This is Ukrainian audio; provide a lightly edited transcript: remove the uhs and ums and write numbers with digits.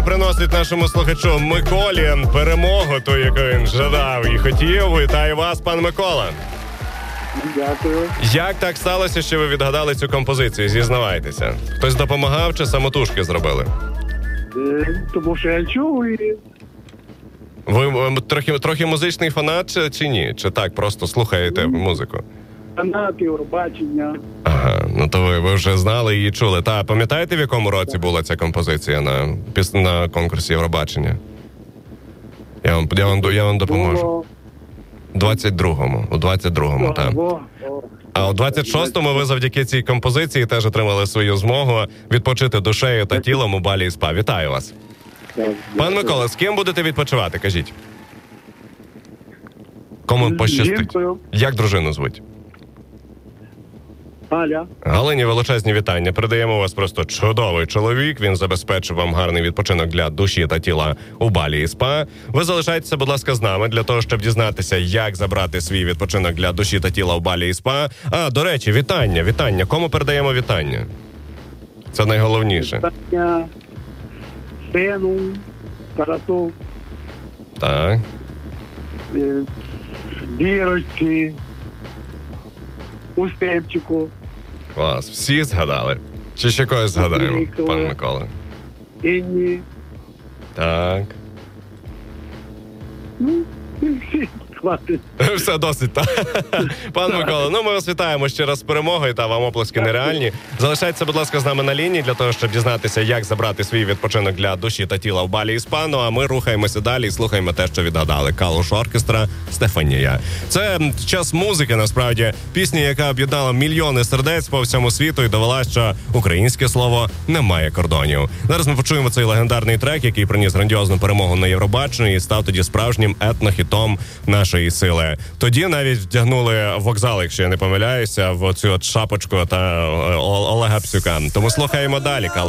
Приносить нашому слухачу Миколі перемогу, ту, яку він жадав і хотів. Вітаю вас, пан Микола. Дякую. Як так сталося, що ви відгадали цю композицію? Зізнавайтеся. Хтось допомагав чи самотужки зробили? Тому що я чув і... Ви трохи музичний фанат чи ні? Чи так, просто слухаєте музику? Фанат, Євробачення. Ага, ну то ви вже знали і чули. Та пам'ятаєте, в якому році була ця композиція на конкурсі Євробачення? Я вам допоможу. 22-му. У 22-му, так. А у 26-му ви завдяки цій композиції теж отримали свою змогу відпочити душею та тілом у Балі і СПА. Вітаю вас. Пан Микола, з ким будете відпочивати, кажіть? Кому пощастить? Як дружину звуть? Галя. Галині величезні вітання. Передаємо вас просто чудовий чоловік. Він забезпечив вам гарний відпочинок для душі та тіла у Балі і СПА. Ви залишайтеся, будь ласка, з нами для того, щоб дізнатися, як забрати свій відпочинок для душі та тіла у Балі і СПА. А, до речі, вітання. Кому передаємо вітання? Це найголовніше. Вітання сину, Тарасу, Так. Вірочці, Устемчику, Клас. Всі згадали? Чи ще когось згадаємо, пан Микола? Інні. Так. Хватить. Все досить, так. Пан Микола, ми вас вітаємо ще раз з перемогою, та вам оплески нереальні. Залишайтеся, будь ласка, з нами на лінії для того, щоб дізнатися, як забрати свій відпочинок для душі та тіла в Балі і СПА. Ну, а ми рухаємося далі і слухаємо те, що відгадали. Калуш оркестра «Стефанія». Це час музики, насправді, пісня, яка об'єднала мільйони сердець по всьому світу і довела, що українське слово не має кордонів. Зараз ми почуємо цей легендарний трек, який приніс грандіозну перемогу на Євробаченні і став тоді справжнім етнохітом нашої сили. Тоді навіть вдягнули вокзал, якщо я не помиляюся, в цю от шапочку та Олега Псюка. Тому слухаємо далі.